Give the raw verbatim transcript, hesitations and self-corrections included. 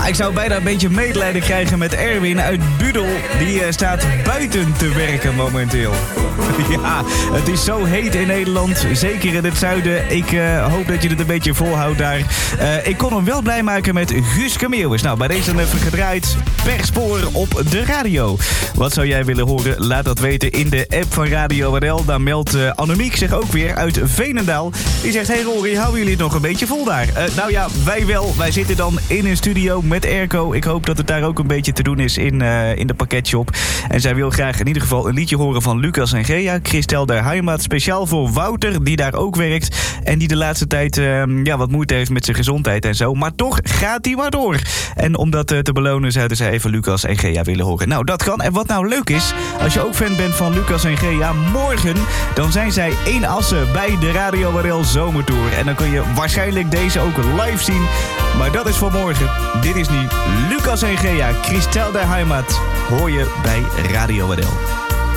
Ah, ik zou bijna een beetje medelijden krijgen met Erwin uit Budel. Die uh, staat buiten te werken momenteel. Ja, het is zo heet in Nederland. Zeker in het zuiden. Ik uh, hoop dat je het een beetje volhoudt daar. Uh, ik kon hem wel blij maken met Guus Meeuwis. Nou, bij deze dan even gedraaid per spoor op de radio. Wat zou jij willen horen? Laat dat weten in de app van Radio R L. Daar meldt uh, Annemiek zich ook weer uit Veenendaal. Die zegt, hey Rory, houden jullie het nog een beetje vol daar? Uh, nou ja, wij wel. Wij zitten dan in een studio met Airco. Ik hoop dat het daar ook een beetje te doen is in, uh, in de pakketshop. En zij wil graag in ieder geval een liedje horen van Lucas en Gea. Christel der Heimat, speciaal voor Wouter, die daar ook werkt. En die de laatste tijd uh, ja, wat moeite heeft met zijn gezondheid en zo. Maar toch gaat hij maar door. En om dat uh, te belonen zouden zij even Lucas en Gea willen horen. Nou, dat kan. En wat nou leuk is, als je ook fan bent van Lucas en Gea, morgen dan zijn zij in Assen bij de Radio R L Zomertour. En dan kun je waarschijnlijk deze ook live zien. Maar dat is voor morgen. Dit is nu Lucas en Gea, Christel der Heimat. Hoor je bij Radio R L.